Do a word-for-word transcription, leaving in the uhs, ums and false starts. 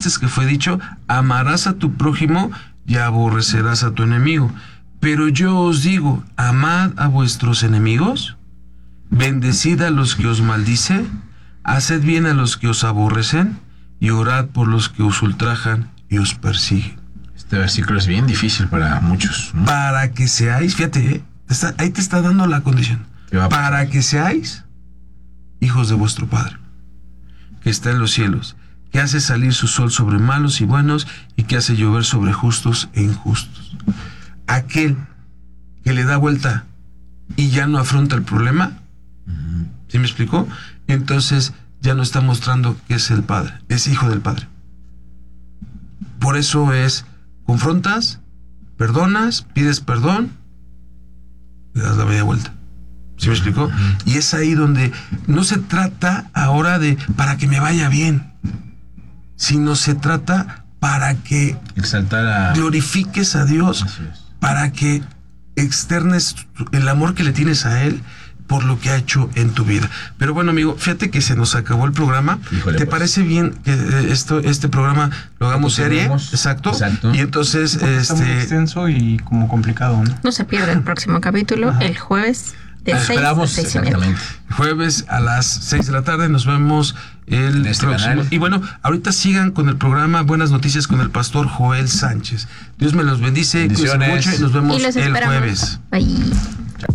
antes que fue dicho, amarás a tu prójimo y aborrecerás a tu enemigo. Pero yo os digo, amad a vuestros enemigos, bendecid a los que os maldicen, haced bien a los que os aborrecen y orad por los que os ultrajan y os persiguen. Este versículo es bien difícil para muchos, ¿no? Para que seáis, fíjate, ¿eh? te está, ahí te está dando la condición. Para que seáis hijos de vuestro Padre, que está en los cielos, que hace salir su sol sobre malos y buenos y que hace llover sobre justos e injustos. Aquel que le da vuelta y ya no afronta el problema, ¿sí me explicó? Entonces ya no está mostrando que es el Padre, es hijo del Padre. Por eso es, confrontas, perdonas, pides perdón, le das la media vuelta. ¿Sí me explicó? Uh-huh. Y es ahí donde no se trata ahora de para que me vaya bien, sino se trata para que exaltar a... glorifiques a Dios, para que externes el amor que le tienes a Él por lo que ha hecho en tu vida. Pero bueno, amigo, fíjate que se nos acabó el programa. Híjole, ¿te pues. parece bien que esto, este programa lo hagamos serie? Exacto. Exacto. Y entonces este está muy extenso y como complicado, ¿no? No se pierda el próximo capítulo. Ajá. El jueves de seis esperamos, a seis exactamente. Jueves a las seis de la tarde nos vemos el este próximo. Canal. Y bueno, ahorita sigan con el programa Buenas Noticias con el pastor Joel Sánchez. Dios me los bendice, cuídense mucho y nos vemos y los el esperamos. jueves. Bye.